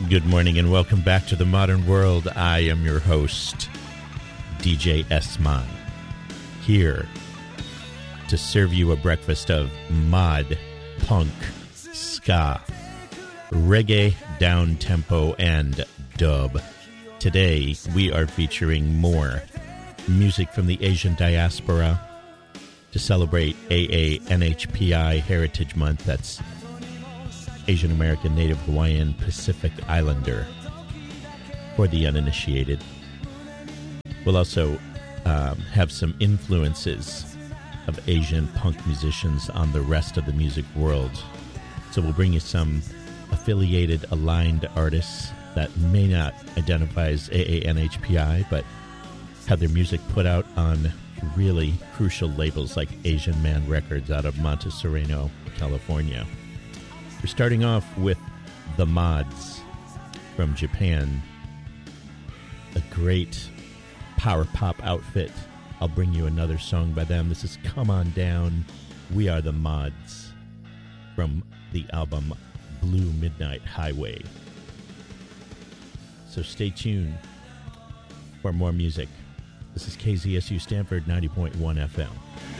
Good morning and welcome back to the Modern World. I am your host, DJ S-Man, here to serve you a breakfast of mod, punk, ska, reggae, down-tempo, and dub. Today, we are featuring more music from the Asian diaspora to celebrate AANHPI Heritage Month. That's Asian American, Native Hawaiian, Pacific Islander for the uninitiated. We'll also have some influences of Asian punk musicians on the rest of the music world. So we'll bring you some affiliated, aligned artists that may not identify as AANHPI, but have their music put out on really crucial labels like Asian Man Records out of Monte Sereno, California. We're starting off with The Mods from Japan, a great power pop outfit. I'll bring you another song by them. This is Come On Down. We are The Mods from the album Blue Midnight Highway. So stay tuned for more music. This is KZSU Stanford 90.1 FM.